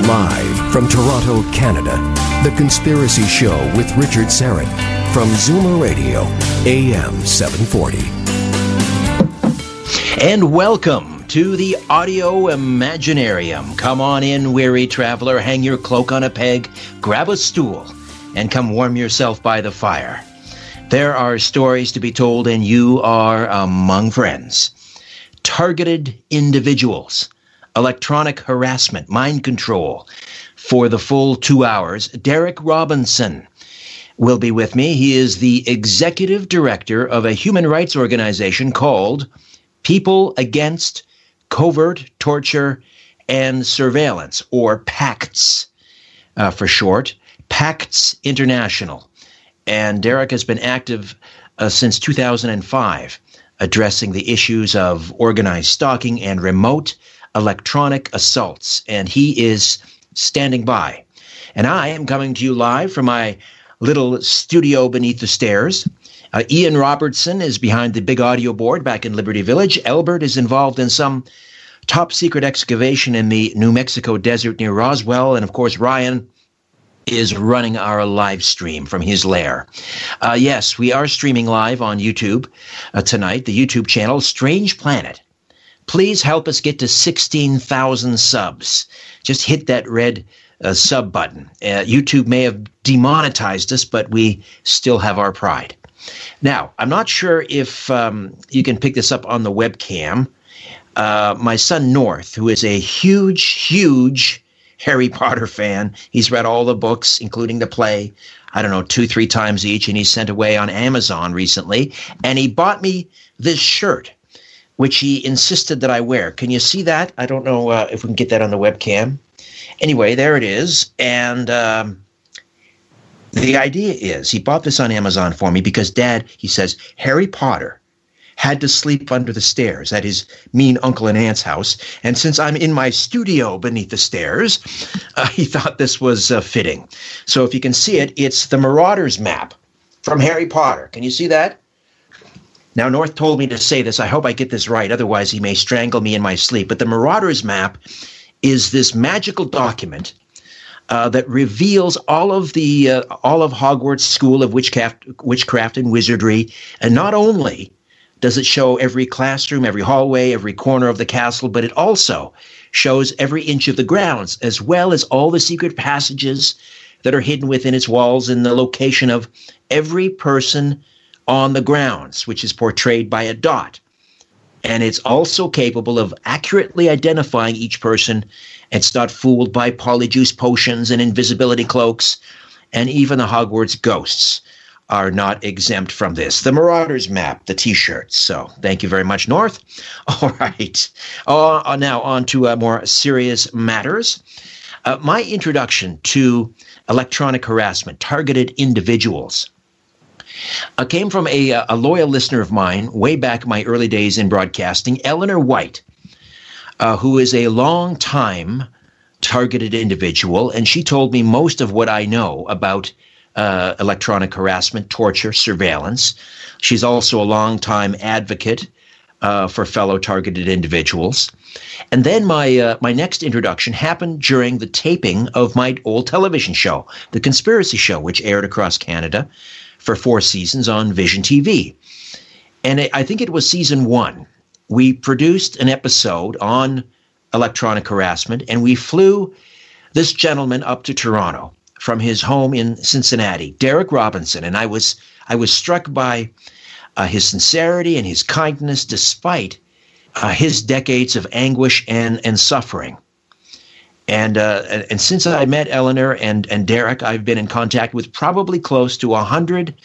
Live from Toronto, Canada, The Conspiracy Show with Richard Syrett from Zoomer Radio, AM 740. And welcome to the Audio Imaginarium. Come on in, weary traveler, hang your cloak on a peg, grab a stool, and come warm yourself by the fire. There are stories to be told, and you are among friends. Targeted individuals, electronic harassment, mind control. For the full 2 hours, Derek Robinson will be with me. He is the executive director of a human rights organization called People Against Covert Torture and Surveillance, or PACTS for short, PACTS International. And Derek has been active since 2005, addressing the issues of organized stalking and remote electronic assaults. And he is standing by. And I am coming to you live from my little studio beneath the stairs. Ian Robertson is behind the big audio board back in Liberty Village. Albert is involved in some top secret excavation in the New Mexico desert near Roswell. And of course, Ryan is running our live stream from his lair. Yes, we are streaming live on YouTube tonight, the YouTube channel Strange Planet. Please help us get to 16,000 subs. Just hit that red sub button. YouTube may have demonetized us, but we still have our pride. Now, I'm not sure if you can pick this up on the webcam. My son North, who is a huge Harry Potter fan. He's read all the books, including the play, 2-3 times each, and he's sent away on Amazon recently. And he bought me this shirt, which he insisted that I wear. Can you see that? I don't know if we can get that on the webcam. Anyway, there it is. And the idea is he bought this on Amazon for me because Dad, he says, Harry Potter had to sleep under the stairs at his mean uncle and aunt's house. And since I'm in my studio beneath the stairs, he thought this was fitting. So if you can see it, it's the Marauders map from Harry Potter. Can you see that? Now, North told me to say this. I hope I get this right. Otherwise, he may strangle me in my sleep. But the Marauders map is this magical document that reveals all of Hogwarts School of Witchcraft and Wizardry. And not only does it show every classroom, every hallway, every corner of the castle, but it also shows every inch of the grounds, as well as all the secret passages that are hidden within its walls and the location of every person on the grounds, which is portrayed by a dot. And it's also capable of accurately identifying each person. It's not fooled by polyjuice potions and invisibility cloaks, and even the Hogwarts ghosts are not exempt from this. The Marauders map, the T-shirts. So thank you very much, North. All right. Now on to more serious matters. My introduction to electronic harassment, targeted individuals, came from a loyal listener of mine way back in my early days in broadcasting, Eleanor White, who is a long-time targeted individual, and she told me most of what I know about electronic harassment, torture, surveillance. She's also a longtime advocate for fellow targeted individuals. And then my next introduction happened during the taping of my old television show, The Conspiracy Show, which aired across Canada for 4 seasons on Vision TV. And I think it was season 1. We produced an episode on electronic harassment, and we flew this gentleman up to Toronto from his home in Cincinnati, Derek Robinson. And I was struck by his sincerity and his kindness despite his decades of anguish and suffering. And since I met Eleanor and Derek, I've been in contact with probably close to 100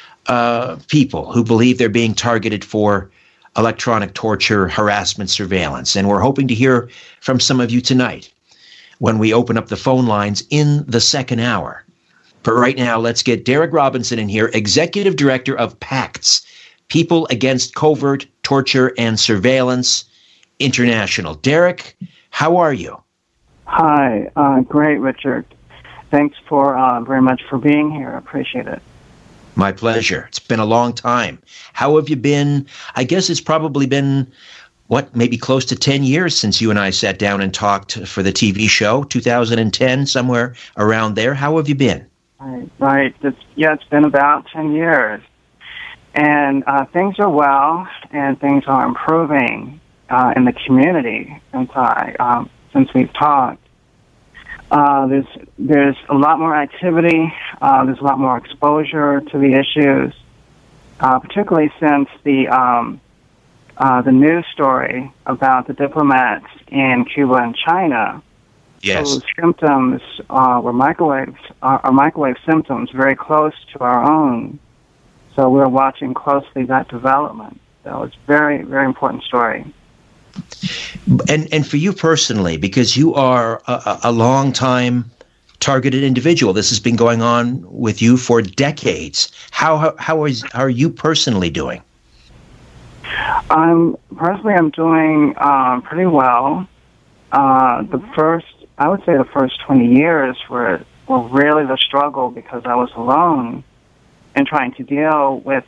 people who believe they're being targeted for electronic torture, harassment, surveillance. And we're hoping to hear from some of you tonight when we open up the phone lines in the second hour. But right now, let's get Derek Robinson in here, Executive Director of PACTS, People Against Covert Torture and Surveillance International. Derek, how are you? Hi, great, Richard. Thanks for very much for being here. I appreciate it. My pleasure. It's been a long time. How have you been? I guess it's probably been maybe close to 10 years since you and I sat down and talked for the TV show, 2010, somewhere around there. How have you been? Right. It's been about 10 years. And things are well, and things are improving in the community since we've talked. There's a lot more activity. There's a lot more exposure to the issues, particularly since the news story about the diplomats in Cuba and China. Yes. Whose symptoms were microwave symptoms, very close to our own. So we're watching closely that development. So it's a very, very important story. And for you personally, because you are a long-time targeted individual, this has been going on with you for decades. How are you personally doing? I'm doing pretty well. I would say the first 20 years were really the struggle, because I was alone and trying to deal with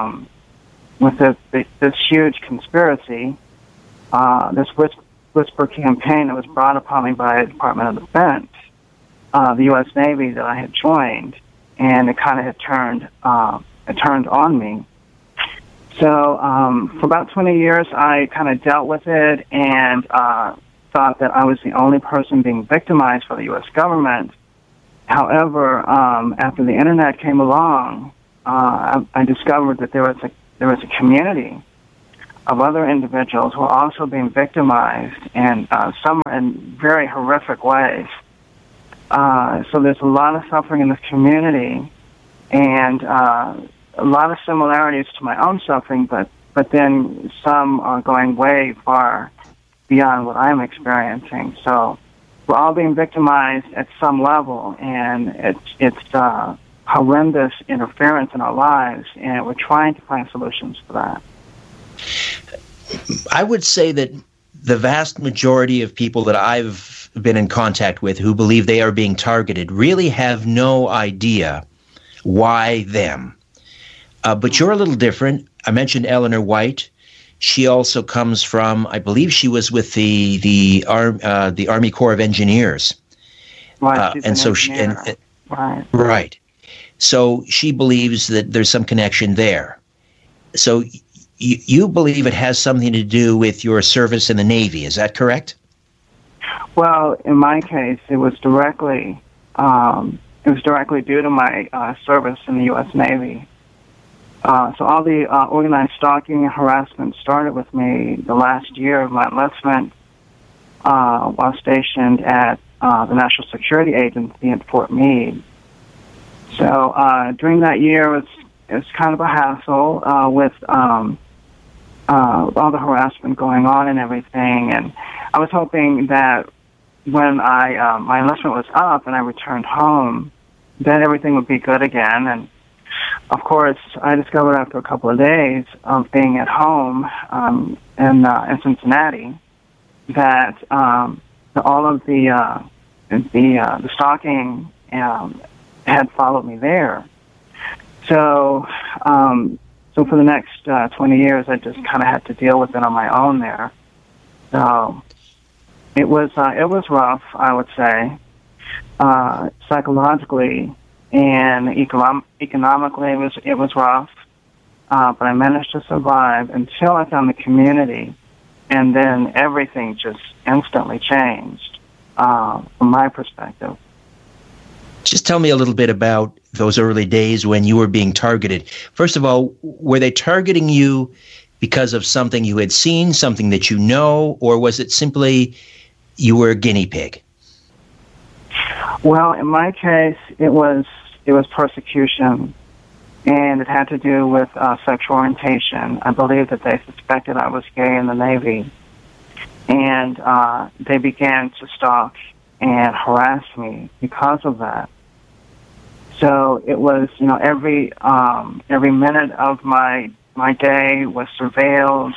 this huge conspiracy, this whisper campaign that was brought upon me by the Department of Defense, the U.S. Navy that I had joined, and it kind of had turned on me. So for about 20 years, I kind of dealt with it and thought that I was the only person being victimized by the U.S. government. However, after the Internet came along, I discovered that there was a community of other individuals who are also being victimized, and some in very horrific ways. So there's a lot of suffering in this community, and a lot of similarities to my own suffering, but then some are going way far beyond what I'm experiencing. So we're all being victimized at some level, and it's horrendous interference in our lives, and we're trying to find solutions for that. I would say that the vast majority of people that I've been in contact with who believe they are being targeted really have no idea why them. But you're a little different. I mentioned Eleanor White. She also comes from, I believe she was with the Army Corps of Engineers. Right. And so right. So she believes that there's some connection there. So you believe it has something to do with your service in the Navy. Is that correct? Well, in my case, it was directly due to my service in the U.S. Navy. So all the organized stalking and harassment started with me the last year of my enlistment while stationed at the National Security Agency at Fort Meade. So during that year, it was kind of a hassle with all the harassment going on and everything. And I was hoping that when my enlistment was up and I returned home, that everything would be good again. And of course, I discovered after a couple of days of being at home in Cincinnati that all of the stalking had followed me there. So for the next 20 years, I just kind of had to deal with it on my own there. So it was rough, I would say, psychologically. And economically, it was rough, but I managed to survive until I found the community, and then everything just instantly changed from my perspective. Just tell me a little bit about those early days when you were being targeted. First of all, were they targeting you because of something you had seen, something that you know, or was it simply you were a guinea pig? Well, in my case, it was persecution, and it had to do with sexual orientation. I believe that they suspected I was gay in the Navy, and they began to stalk and harass me because of that. So it was, every minute of my day was surveilled,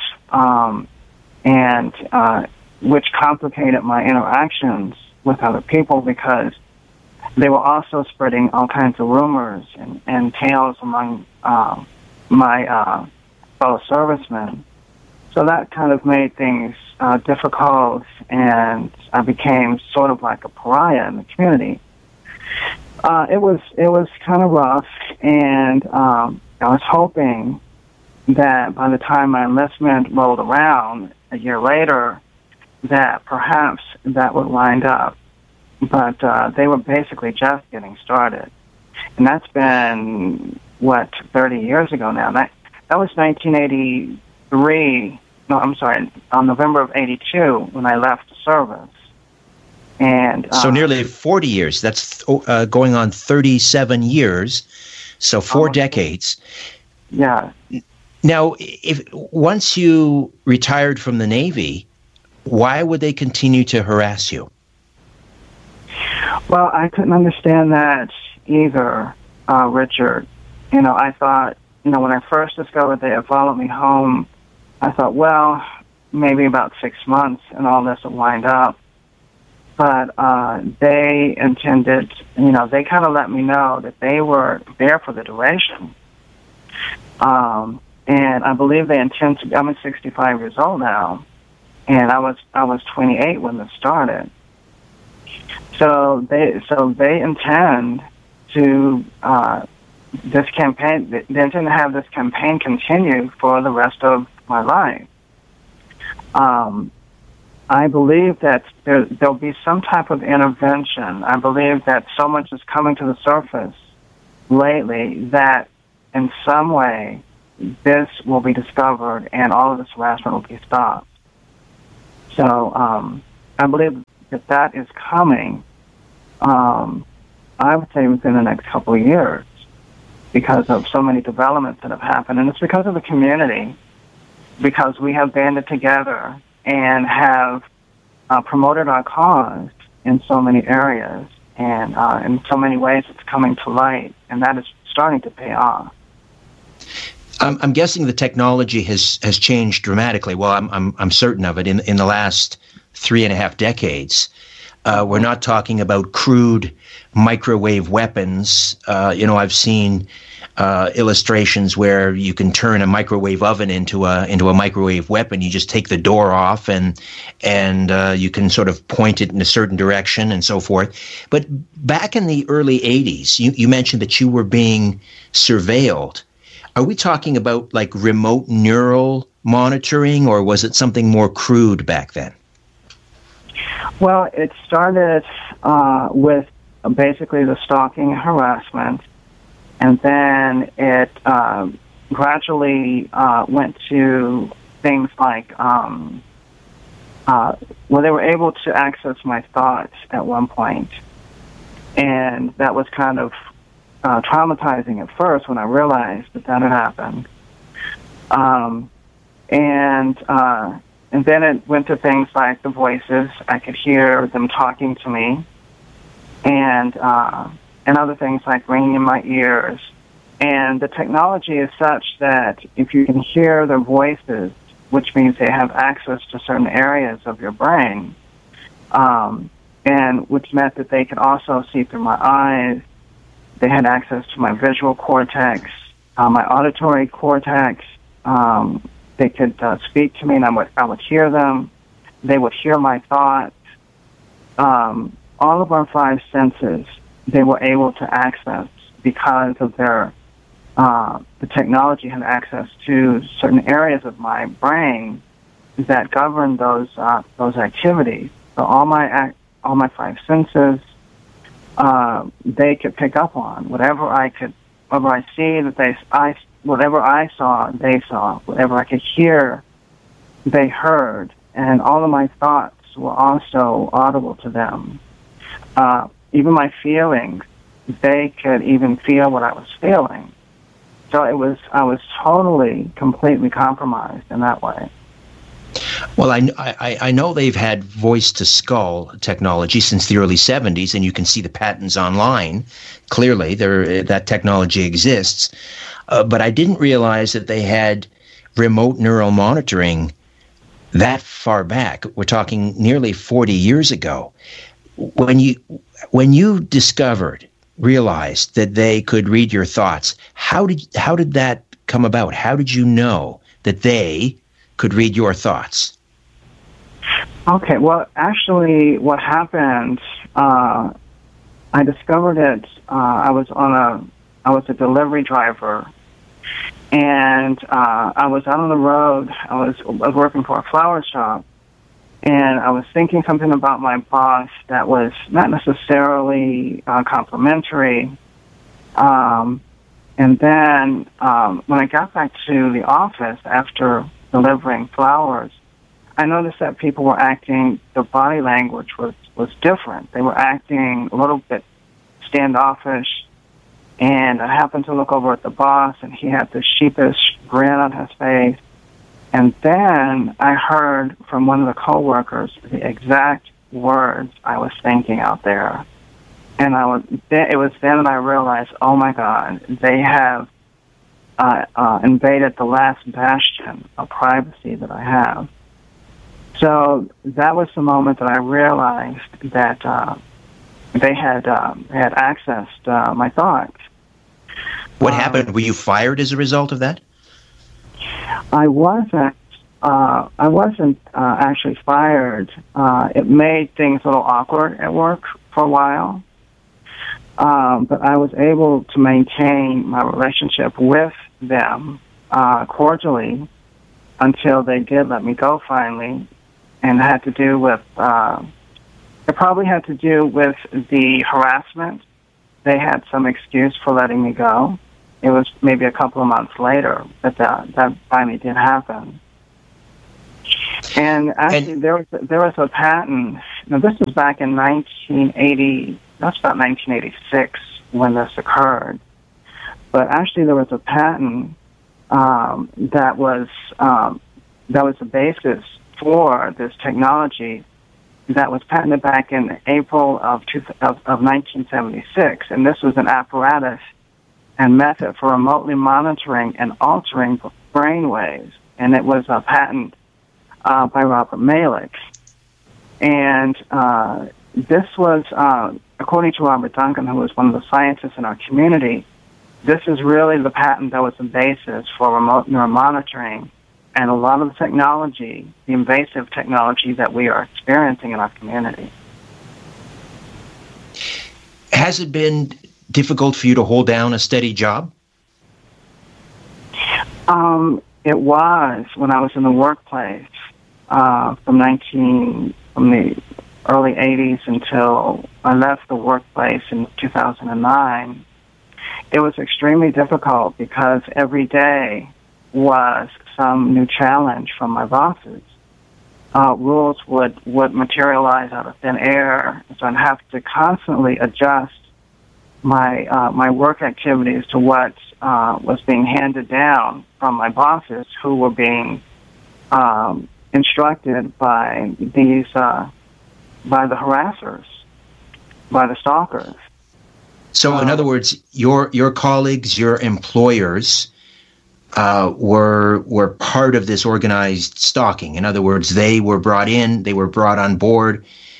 and which complicated my interactions with other people, because they were also spreading all kinds of rumors and tales among my fellow servicemen. So that kind of made things difficult, and I became sort of like a pariah in the community. It was kind of rough, and I was hoping that by the time my enlistment rolled around a year later, that perhaps that would wind up. But they were basically just getting started. And that's been, 30 years ago now. That was 1983, November of 82 when I left the service. And so nearly 40 years. That's going on 37 years, so 4 decades. Yeah. Now, once you retired from the Navy, why would they continue to harass you? Well, I couldn't understand that either, Richard. I thought, when I first discovered they had followed me home, I thought, well, maybe about 6 months and all this will wind up. But they intended, they kind of let me know that they were there for the duration. And I believe they intend to, I'm 65 years old now, and I was 28 when this started. So they intend to this campaign. They intend to have this campaign continue for the rest of my life. I believe that there'll be some type of intervention. I believe that so much is coming to the surface lately that in some way this will be discovered and all of this harassment will be stopped. So I believe that is coming, I would say within the next couple of years, because of so many developments that have happened. And it's because of the community, because we have banded together and have promoted our cause in so many areas, and in so many ways it's coming to light, and that is starting to pay off. I'm guessing the technology has changed dramatically. Well, I'm certain of it. In the last 3.5 decades, we're not talking about crude microwave weapons. I've seen illustrations where you can turn a microwave oven into a microwave weapon. You just take the door off and you can sort of point it in a certain direction and so forth. But back in the early 80s, you mentioned that you were being surveilled. Are we talking about like remote neural monitoring, or was it something more crude back then? Well, it started with basically the stalking and harassment, and then it gradually went to things like, they were able to access my thoughts at one point, and that was kind of traumatizing at first when I realized that had happened. And then it went to things like the voices. I could hear them talking to me, and other things like ringing in my ears. And the technology is such that if you can hear their voices, which means they have access to certain areas of your brain, and which meant that they could also see through my eyes. They had access to my visual cortex, my auditory cortex. They could speak to me, and I would hear them. They would hear my thoughts. All of our 5 senses, they were able to access because of their the technology had access to certain areas of my brain that govern those activities. So all my 5 senses, they could pick up on whatever I see that whatever I saw, they saw. Whatever I could hear, they heard. And all of my thoughts were also audible to them. Even my feelings, they could even feel what I was feeling. So I was totally, completely compromised in that way. Well, I know they've had voice-to-skull technology since the early 70s, and you can see the patents online. Clearly, that technology exists. But I didn't realize that they had remote neural monitoring that far back. We're talking nearly 40 years ago. When you realized that they could read your thoughts, how did that come about? How did you know that they could read your thoughts. Okay, well, actually, what happened, I discovered it, I was a delivery driver, and I was out on the road. I was working for a flower shop, and I was thinking something about my boss that was not necessarily complimentary. And then when I got back to the office after delivering flowers, I noticed that people were acting, their body language was different. They were acting a little bit standoffish. And I happened to look over at the boss, and he had this sheepish grin on his face. And then I heard from one of the coworkers the exact words I was thinking out there. And it was then that I realized, oh my God, they have invaded the last bastion of privacy that I have. So that was the moment that I realized that they had accessed my thoughts. What happened? Were you fired as a result of that? I wasn't actually fired. It made things a little awkward at work for a while. But I was able to maintain my relationship with them cordially until they did let me go finally. And it had to do with, it probably had to do with the harassment. They had some excuse for letting me go. It was maybe a couple of months later that finally did happen. And actually, there was a patent. Now, this was back in 1980. That's about 1986 when this occurred. But actually, there was a patent that was the basis for this technology that was patented back in April of 1976, and this was an apparatus and method for remotely monitoring and altering brain waves, and it was a patent by Robert Malick. And this was, according to Robert Duncan, who was one of the scientists in our community, this is really the patent that was the basis for remote neuromonitoring and a lot of the technology, the invasive technology that we are experiencing in our community. Has it been difficult for you to hold down a steady job? It was when I was in the workplace from the early 80s until I left the workplace in 2009. It was extremely difficult because every day was some new challenge from my bosses. Rules would materialize out of thin air, so I'd have to constantly adjust my work activities to what was being handed down from my bosses, who were being instructed by the harassers, by the stalkers. So, in other words, your colleagues, your employers, were part of this organized stalking. In other words, they were brought on board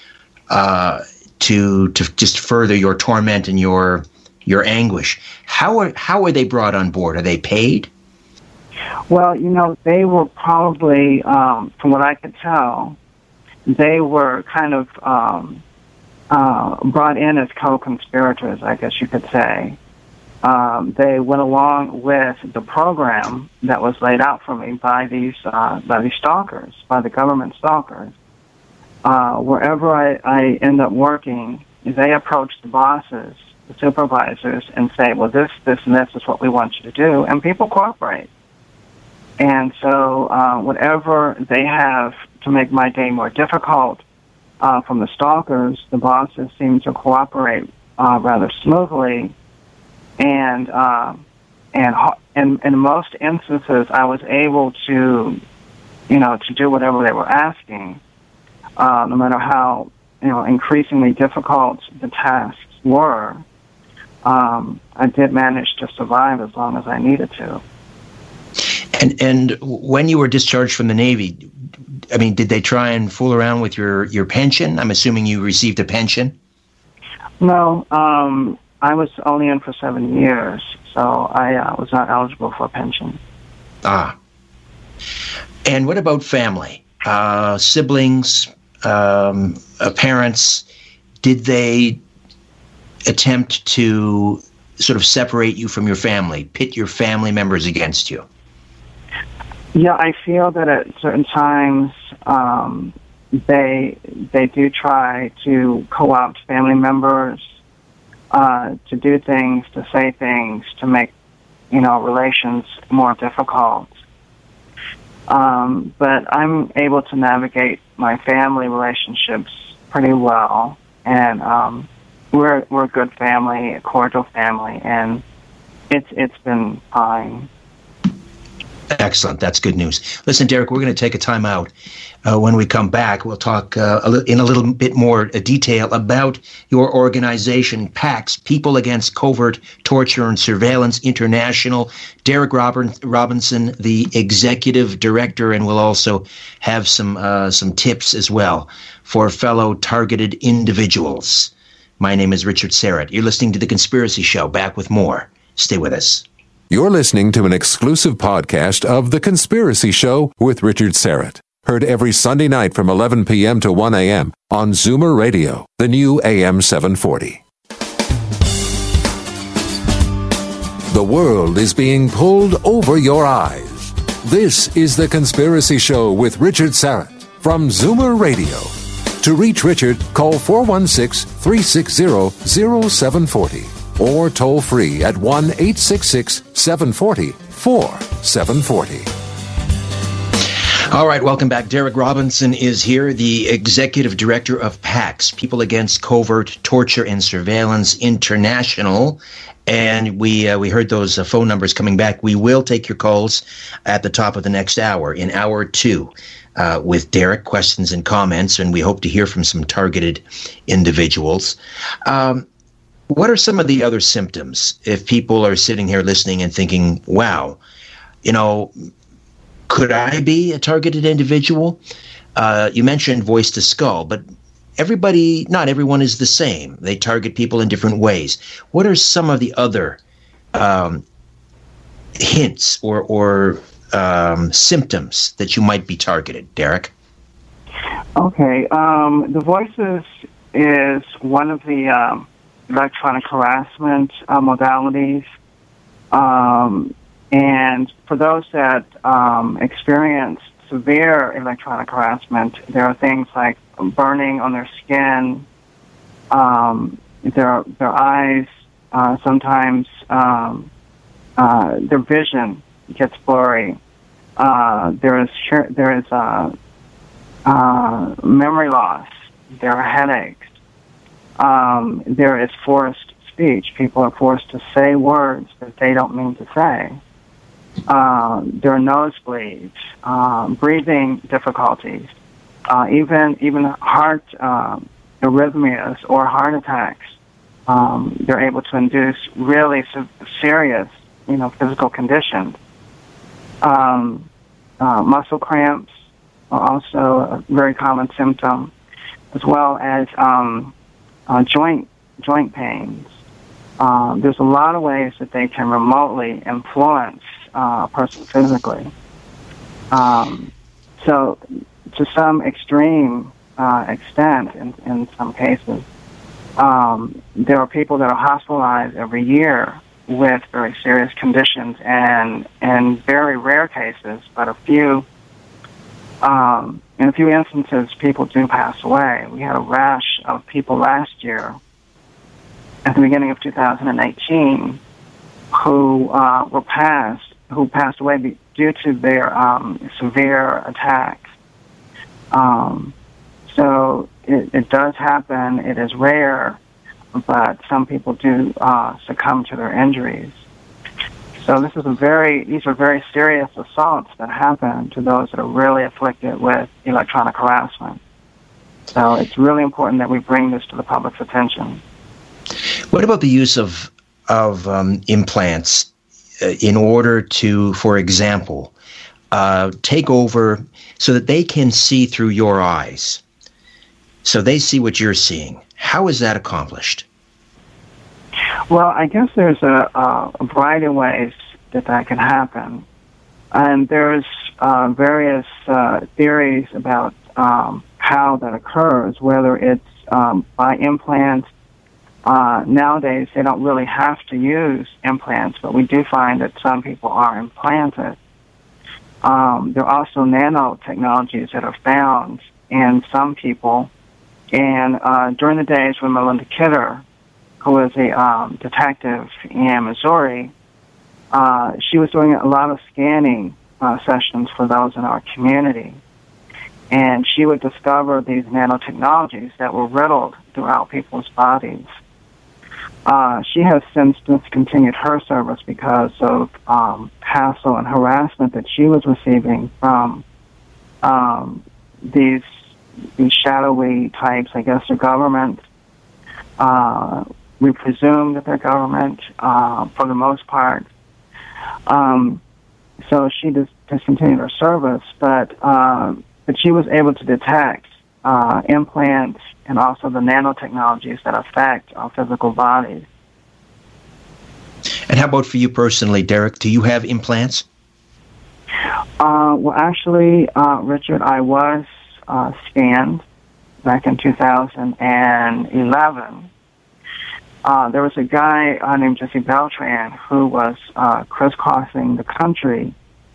to just further your torment and your anguish. How are they brought on board? Are they paid? Well, they were probably, from what I could tell, they were kind of brought in as co-conspirators, I guess you could say. They went along with the program that was laid out for me by these stalkers, by the government stalkers. Wherever I end up working, they approach the bosses, the supervisors, and say, well, this, and this is what we want you to do, and people cooperate. And so whatever they have to make my day more difficult from the stalkers, the bosses seem to cooperate rather smoothly. And in most instances, I was able to do whatever they were asking, no matter how increasingly difficult the tasks were. I did manage to survive as long as I needed to. And when you were discharged from the Navy, I mean, did they try and fool around with your pension? I'm assuming you received a pension? No, I was only in for 7 years, so I was not eligible for a pension. Ah. And what about family? Siblings, parents, did they attempt to sort of separate you from your family, pit your family members against you? Yeah, I feel that at certain times they do try to co-opt family members to do things, to say things, to make relations more difficult. But I'm able to navigate my family relationships pretty well, and we're a good family, a cordial family, and it's been fine. Excellent. That's good news. Listen, Derek, we're going to take a time out. When we come back, we'll talk in a little bit more detail about your organization, PACS, People Against Covert Torture and Surveillance International. Derek Robinson, the executive director, and we'll also have some tips as well for fellow targeted individuals. My name is Richard Syrett. You're listening to The Conspiracy Show. Back with more. Stay with us. You're listening to an exclusive podcast of The Conspiracy Show with Richard Syrett. Heard every Sunday night from 11 p.m. to 1 a.m. on Zoomer Radio, the new AM 740. The world is being pulled over your eyes. This is The Conspiracy Show with Richard Syrett from Zoomer Radio. To reach Richard, call 416-360-0740. Or toll free at 1-866-740-4740. All right, welcome back. Derek Robinson is here, the executive director of PACS, People Against Covert Torture and Surveillance International. And we heard those phone numbers coming back. We will take your calls at the top of the next hour, in hour 2, with Derek, questions and comments, and we hope to hear from some targeted individuals. What are some of the other symptoms if people are sitting here listening and thinking, wow, could I be a targeted individual? You mentioned voice to skull, but not everyone is the same. They target people in different ways. What are some of the other hints or symptoms that you might be targeted, Derek? Okay. The voices is one of the electronic harassment modalities. And for those that experience severe electronic harassment, there are things like burning on their skin, their eyes, sometimes their vision gets blurry. There is memory loss. There are headaches. There is forced speech. People are forced to say words that they don't mean to say. There are nosebleeds, breathing difficulties, even heart arrhythmias or heart attacks. They're able to induce really serious, physical conditions. Muscle cramps are also a very common symptom, as well as joint pains. There's a lot of ways that they can remotely influence a person physically. So to some extreme extent, in some cases, there are people that are hospitalized every year with very serious conditions, and in very rare cases, but in a few instances, people do pass away. We had a rash of people last year, at the beginning of 2018, who passed away due to their severe attacks. So it does happen. It is rare, but some people do succumb to their injuries. So these are very serious assaults that happen to those that are really afflicted with electronic harassment. So it's really important that we bring this to the public's attention. What about the use of implants in order to, for example, take over so that they can see through your eyes, so they see what you're seeing? How is that accomplished? Well, I guess there's a variety of ways that can happen. And there's various theories about how that occurs, whether it's by implants. Nowadays, they don't really have to use implants, but we do find that some people are implanted. There are also nanotechnologies that are found in some people. And during the days when Melinda Kidder, who was a detective in Missouri, she was doing a lot of scanning sessions for those in our community. And she would discover these nanotechnologies that were riddled throughout people's bodies. She has since discontinued her service because of hassle and harassment that she was receiving from these shadowy types. I guess they're government. We presume that they're government for the most part. So she discontinued her service, but she was able to detect implants and also the nanotechnologies that affect our physical bodies. And how about for you personally, Derek? Do you have implants? Well, actually, Richard, I was scanned back in 2011. There was a guy named Jesse Beltran who was crisscrossing the country,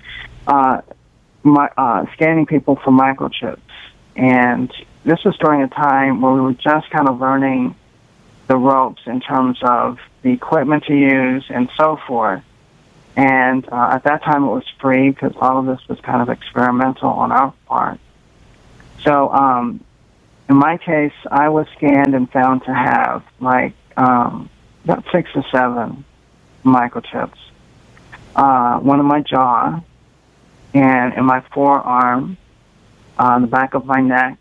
scanning people for microchips. And this was during a time where we were just kind of learning the ropes in terms of the equipment to use and so forth. And at that time it was free because all of this was kind of experimental on our part. So in my case, I was scanned and found to have like about 6 or 7 microchips. One in my jaw and in my forearm, the back of my neck,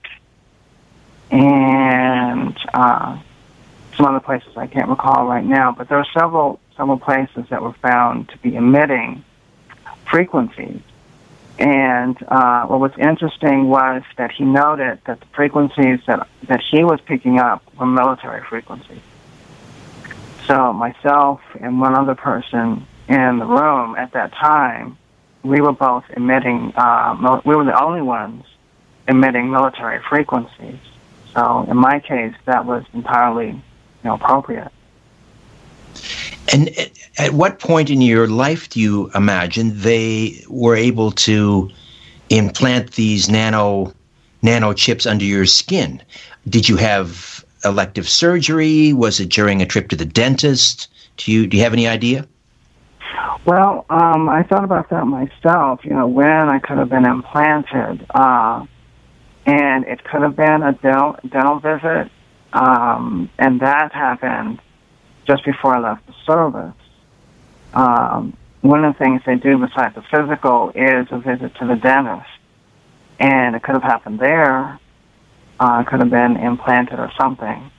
and some other places I can't recall right now. But there are several places that were found to be emitting frequencies. And what was interesting was that he noted that the frequencies that he was picking up were military frequencies. So myself and one other person in the room at that time, we were both emitting, we were the only ones emitting military frequencies. So in my case, that was entirely appropriate. And at what point in your life do you imagine they were able to implant these nano chips under your skin? Did you have elective surgery? Was it during a trip to the dentist? Do you have any idea? Well, I thought about that myself, when I could have been implanted. And it could have been a dental visit, and that happened just before I left the service. One of the things they do besides the physical is a visit to the dentist. And it could have happened there. It could have been implanted or something.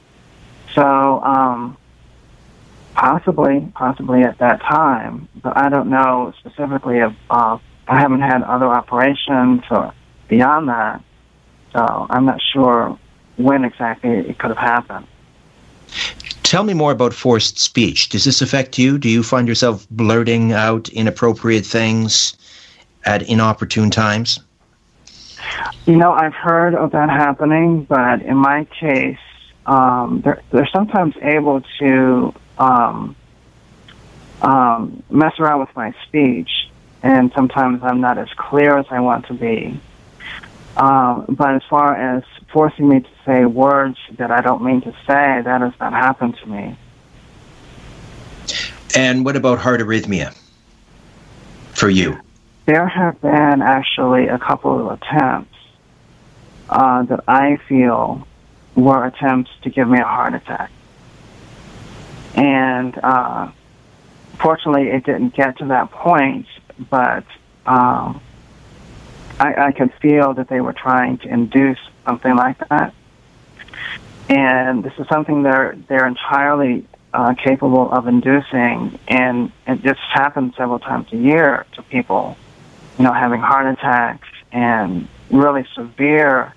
So possibly at that time, but I don't know specifically if I haven't had other operations or beyond that. So I'm not sure when exactly it could have happened. Tell me more about forced speech. Does this affect you? Do you find yourself blurting out inappropriate things at inopportune times? I've heard of that happening, but in my case, they're sometimes able to mess around with my speech, and sometimes I'm not as clear as I want to be. But as far as forcing me to say words that I don't mean to say, that has not happened to me. And what about heart arrhythmia for you? There have been actually a couple of attempts that I feel were attempts to give me a heart attack. And fortunately, it didn't get to that point, but I could feel that they were trying to induce something like that. And this is something they're entirely capable of inducing, and it just happens several times a year to people, having heart attacks and really severe.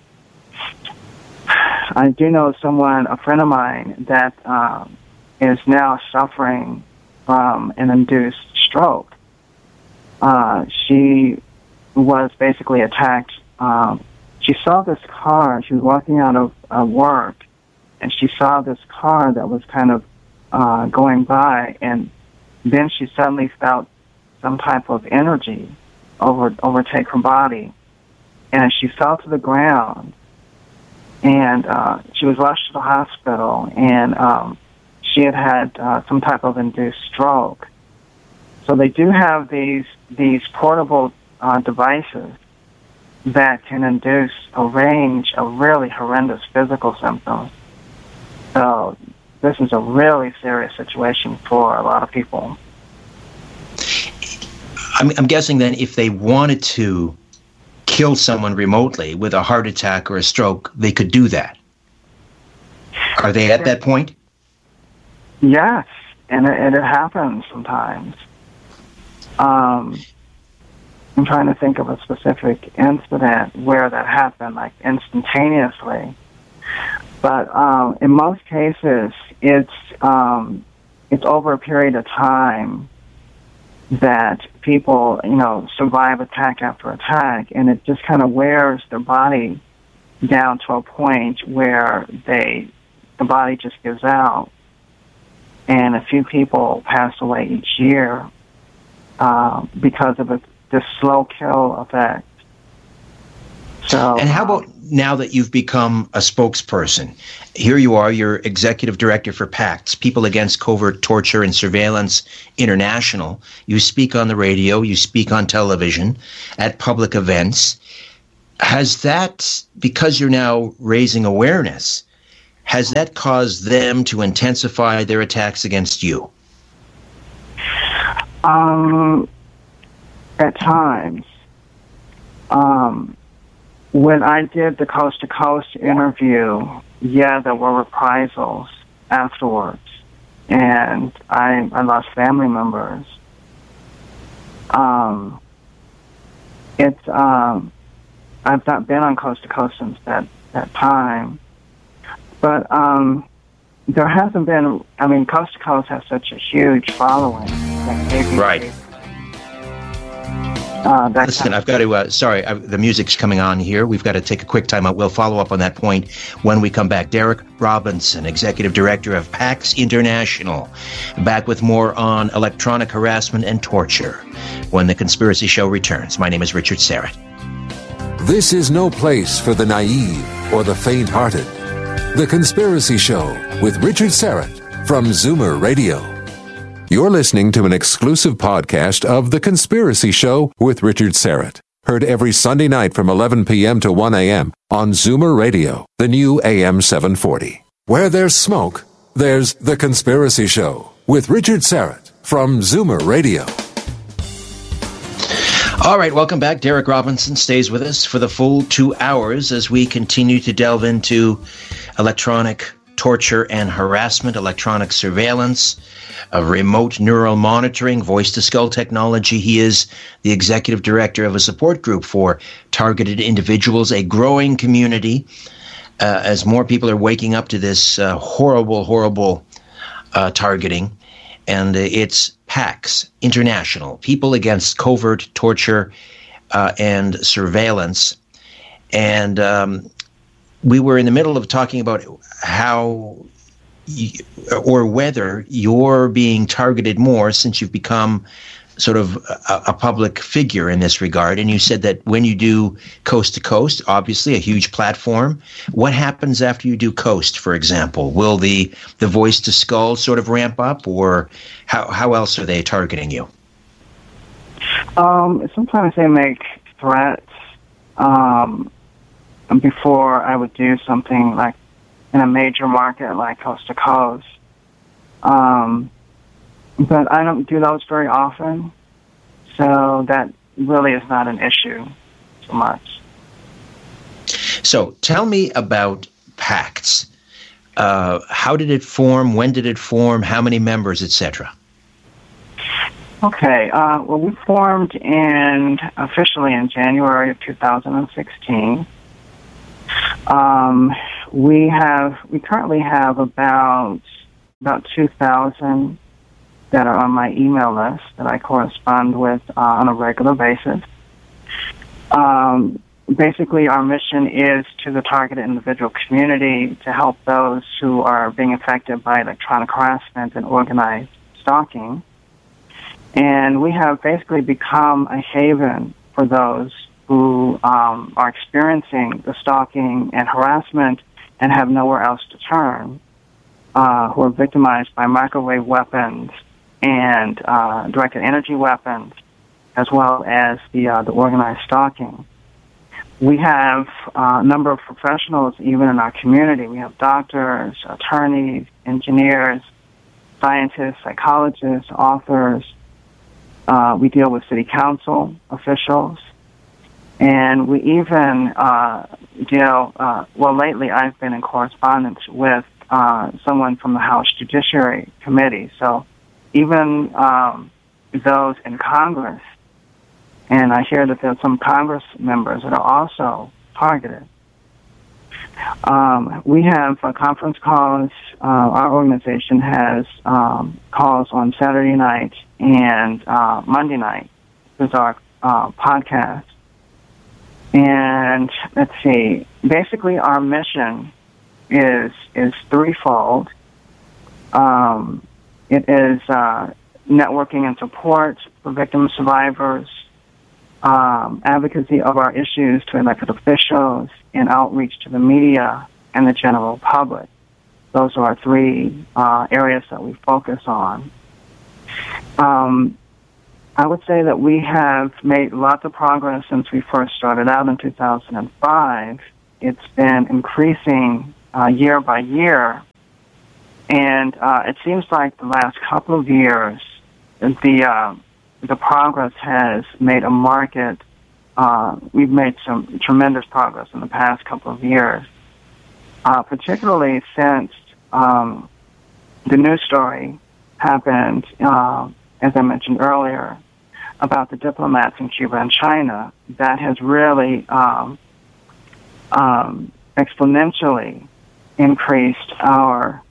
I do know a friend of mine, that is now suffering from an induced stroke. She was basically attacked. She saw this car. She was walking out of work, and she saw this car that was kind of going by, and then she suddenly felt some type of energy overtake her body, and she fell to the ground, and she was rushed to the hospital, and she had some type of induced stroke. So they do have these portable devices that can induce a range of really horrendous physical symptoms. So this is a really serious situation for a lot of people. I'm guessing then if they wanted to kill someone remotely with a heart attack or a stroke, they could do that. Are they at that point? Yes, and it happens sometimes. I'm trying to think of a specific incident where that happened, like instantaneously. But in most cases, it's over a period of time that people, survive attack after attack, and it just kind of wears their body down to a point where the body just gives out. And a few people pass away each year because of this slow kill effect. So, and how about now that you've become a spokesperson? Here you are, you're executive director for PACTS, People Against Covert Torture and Surveillance International. You speak on the radio, you speak on television, at public events. Has that, because you're now raising awareness, has that caused them to intensify their attacks against you? At times. When I did the Coast to Coast interview, there were reprisals afterwards, and I lost family members. I've not been on Coast to Coast since that time, but there hasn't been. I mean, Coast to Coast has such a huge following. Right. Listen, I've got to, sorry, the music's coming on here. We've got to take a quick time out. We'll follow up on that point when we come back. Derek Robinson, Executive Director of PACS International, back with more on electronic harassment and torture when The Conspiracy Show returns. My name is Richard Syrett. This is no place for the naive or the faint-hearted. The Conspiracy Show with Richard Syrett from Zoomer Radio. You're listening to an exclusive podcast of The Conspiracy Show with Richard Syrett. Heard every Sunday night from 11 p.m. to 1 a.m. on Zoomer Radio, the new AM 740. Where there's smoke, there's The Conspiracy Show with Richard Syrett from Zoomer Radio. All right, welcome back. Derek Robinson stays with us for the full 2 hours as we continue to delve into electronic torture and harassment, electronic surveillance, remote neural monitoring, voice-to-skull technology. He is the executive director of a support group for targeted individuals, a growing community, as more people are waking up to this horrible targeting. And it's PACS International, People Against Covert Torture and Surveillance. And we were in the middle of talking about how or whether you're being targeted more since you've become sort of a public figure in this regard. And you said that when you do Coast to Coast, obviously a huge platform, what happens after you do Coast, for example? Will the voice to skull sort of ramp up, or how else are they targeting you? Sometimes they make threats. Before I would do something like in a major market like Coast to Coast. But I don't do those very often, so that really is not an issue so much. So tell me about PACTS. How did it form? When did it form? How many members, etc.? Okay. Well, we formed officially in January of 2016. We currently have about 2,000 that are on my email list that I correspond with on a regular basis. Basically, our mission is to the targeted individual community to help those who are being affected by electronic harassment and organized stalking. And we have basically become a haven for those who are experiencing the stalking and harassment and have nowhere else to turn, who are victimized by microwave weapons and directed energy weapons, as well as the organized stalking. We have a number of professionals even in our community. We have doctors, attorneys, engineers, scientists, psychologists, authors. We deal with city council officials. And we even lately I've been in correspondence with someone from the House Judiciary Committee. So even those in Congress, and I hear that there's some Congress members that are also targeted. We have conference calls. Our organization has calls on Saturday night and Monday night. This is our podcast. And let's see. Basically, our mission is threefold. It is networking and support for victim survivors, advocacy of our issues to elected officials, and outreach to the media and the general public. Those are our three areas that we focus on. I would say that we have made lots of progress since we first started out in 2005. It's been increasing year by year, and it seems like the last couple of years, the progress has made a market. We've made some tremendous progress in the past couple of years, particularly since the news story happened, as I mentioned earlier, about the diplomats in Cuba and China. That has really exponentially increased our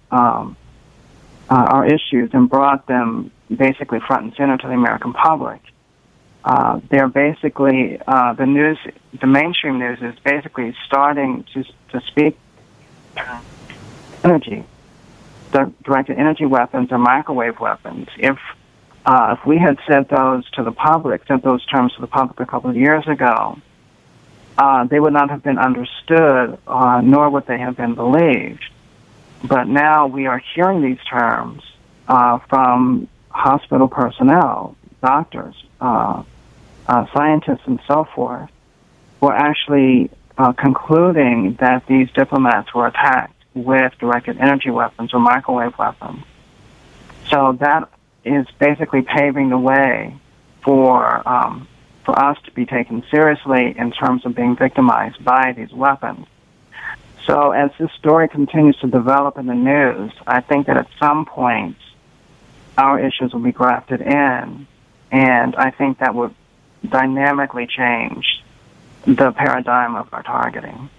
issues and brought them basically front and center to the American public. They're basically the mainstream news is basically starting to speak energy, the directed energy weapons or microwave weapons. If we had sent those terms to the public a couple of years ago, they would not have been understood, nor would they have been believed. But now we are hearing these terms from hospital personnel, doctors, scientists, and so forth, who are actually concluding that these diplomats were attacked with directed energy weapons or microwave weapons. So that is basically paving the way for us to be taken seriously in terms of being victimized by these weapons. So as this story continues to develop in the news, I think that at some point our issues will be grafted in, and I think that would dynamically change the paradigm of our targeting.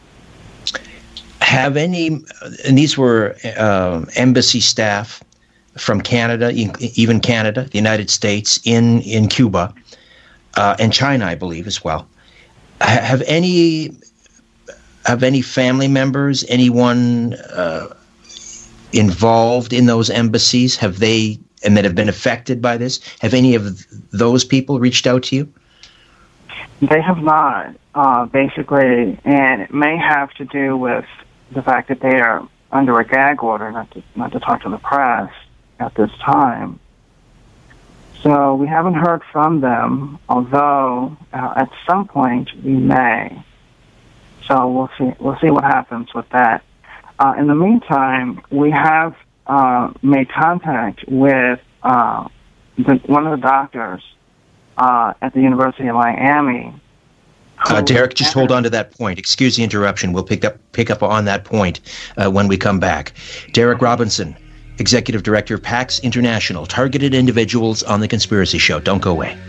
Have any, and these were embassy staff from Canada, even Canada, the United States, in Cuba, and China, I believe, as well. Have any family members, anyone involved in those embassies, and that have been affected by this, have any of those people reached out to you? They have not, basically, and it may have to do with the fact that they are under a gag order not to talk to the press at this time. So we haven't heard from them, although at some point we may. So we'll see what happens with that. In the meantime, we have made contact with one of the doctors at the University of Miami. Derek, just hold on to that point. Excuse the interruption. We'll pick up on that point when we come back. Derek Robinson, Executive Director of PAX International, Targeted Individuals on The Conspiracy Show. Don't go away.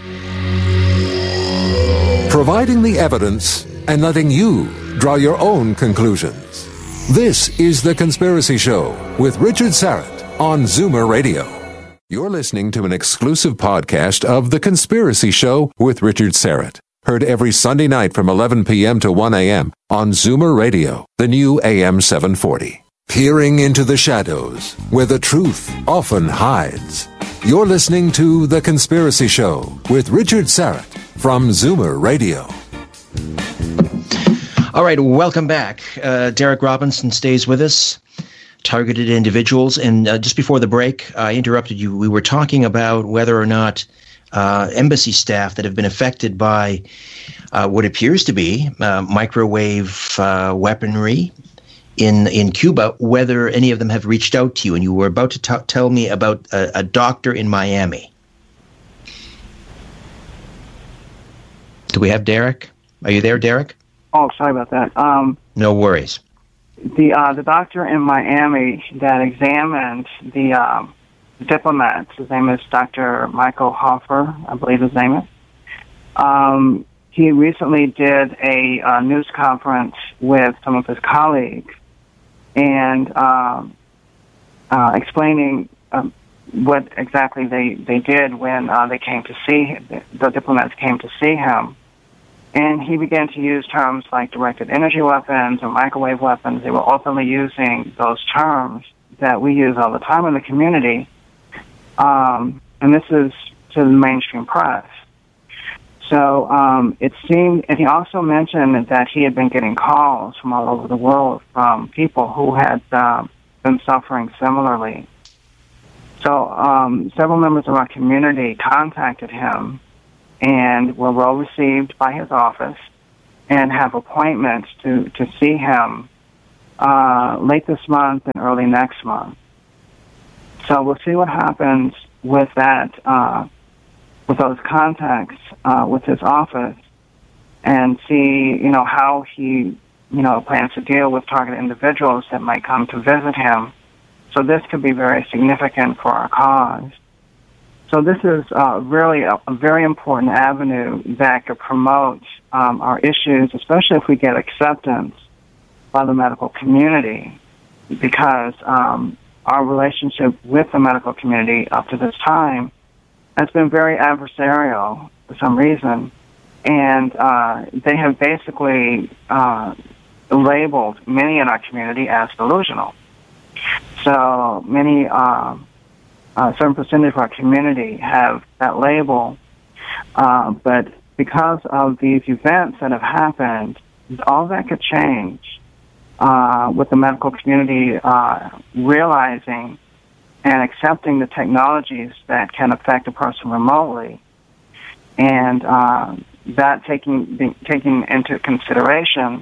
Providing the evidence and letting you draw your own conclusions. This is The Conspiracy Show with Richard Syrett on Zoomer Radio. You're listening to an exclusive podcast of The Conspiracy Show with Richard Syrett. Heard every Sunday night from 11 p.m. to 1 a.m. on Zoomer Radio, the new AM 740. Peering into the shadows, where the truth often hides. You're listening to The Conspiracy Show with Richard Syrett from Zoomer Radio. All right, welcome back. Derek Robinson stays with us. Targeted individuals. And just before the break, I interrupted you. We were talking about whether or not embassy staff that have been affected by what appears to be microwave weaponry in Cuba, whether any of them have reached out to you. And you were about to tell me about a doctor in Miami. Do we have Derek? Are you there, Derek? Oh, sorry about that. No worries. The doctor in Miami that examined the diplomats, his name is Dr. Michael Hoffer, I believe his name is. He recently did a news conference with some of his colleagues and explaining what exactly they did when they came to see him, the diplomats came to see him. And he began to use terms like directed energy weapons or microwave weapons. They were openly using those terms that we use all the time in the community. And this is to the mainstream press. So it seemed, and he also mentioned that he had been getting calls from all over the world from people who had been suffering similarly. So several members of our community contacted him and were well received by his office and have appointments to see him late this month and early next month. So we'll see what happens with that, with those contacts with his office, and see, how he, plans to deal with targeted individuals that might come to visit him. So this could be very significant for our cause. So this is really a very important avenue that could promote our issues, especially if we get acceptance by the medical community, because our relationship with the medical community up to this time has been very adversarial for some reason, and they have basically labeled many in our community as delusional. So many... a certain percentage of our community have that label, but because of these events that have happened, all that could change with the medical community realizing and accepting the technologies that can affect a person remotely, and that taking into consideration.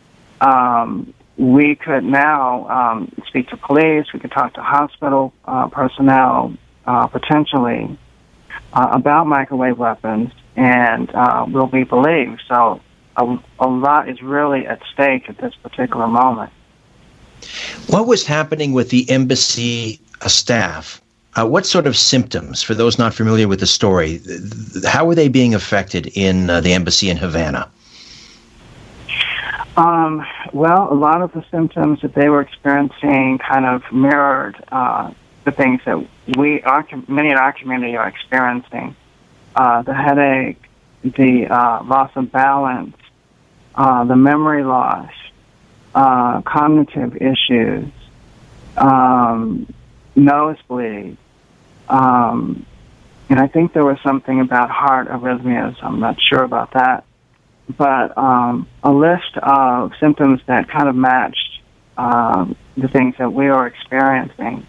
We could now speak to police, we could talk to hospital personnel, potentially, about microwave weapons, and we'll be believed. So a lot is really at stake at this particular moment. What was happening with the embassy staff? What sort of symptoms, for those not familiar with the story, how were they being affected in the embassy in Havana? Well, a lot of the symptoms that they were experiencing kind of mirrored the things that many in our community are experiencing. The headache, the loss of balance, the memory loss, cognitive issues, nosebleed, and I think there was something about heart arrhythmias. I'm not sure about that. But a list of symptoms that kind of matched the things that we are experiencing.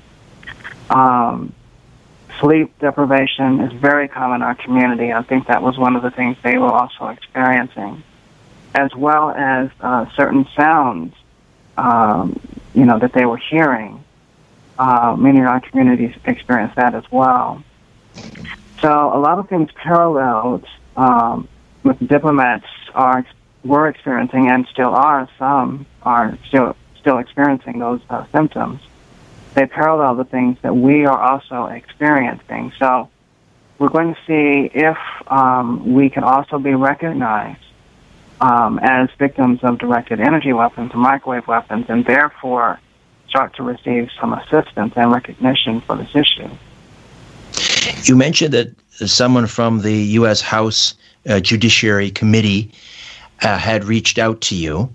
Sleep deprivation is very common in our community. I think that was one of the things they were also experiencing, as well as certain sounds, that they were hearing. Many in our communities experienced that as well. So a lot of things paralleled with the diplomats were experiencing, and still are. Some are still experiencing those symptoms. They parallel the things that we are also experiencing. So we're going to see if we can also be recognized as victims of directed energy weapons and microwave weapons, and therefore start to receive some assistance and recognition for this issue. You mentioned that someone from the U.S. House Judiciary Committee had reached out to you.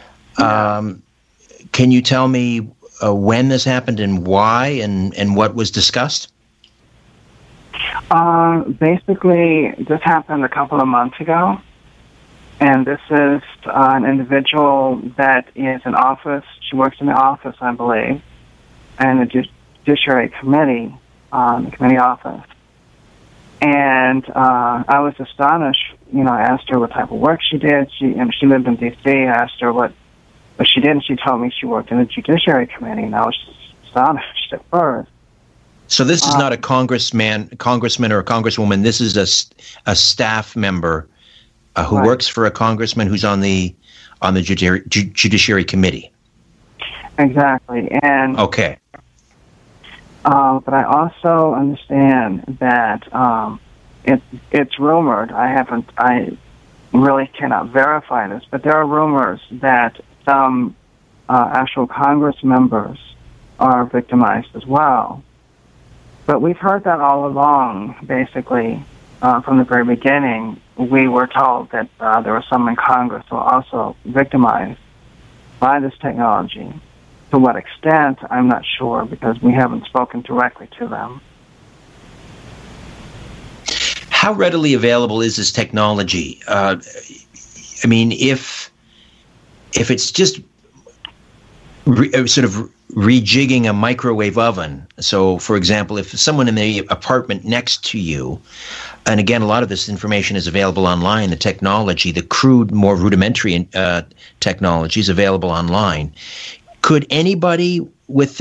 Can you tell me when this happened and why and what was discussed? Basically, this happened a couple of months ago, and this is an individual that is in office. She works in the office, I believe, and the Judiciary Committee, the committee office. And I was astonished. I asked her what type of work she did. She lived in D.C. I asked her what she did, and she told me she worked in the Judiciary Committee, and I was astonished at first. So this is not a congressman or a congresswoman. This is a staff member who works for a congressman who's on the Judiciary Committee. Exactly, and okay. But I also understand that it's rumored. I really cannot verify this, but there are rumors that some actual Congress members are victimized as well. But we've heard that all along, basically, from the very beginning. We were told that there were some in Congress who were also victimized by this technology. To what extent, I'm not sure, because we haven't spoken directly to them. How readily available is this technology? I mean, if it's just sort of rejigging a microwave oven. So, for example, if someone in the apartment next to you, and again, a lot of this information is available online, the technology, the crude, more rudimentary technology is available online. Could anybody with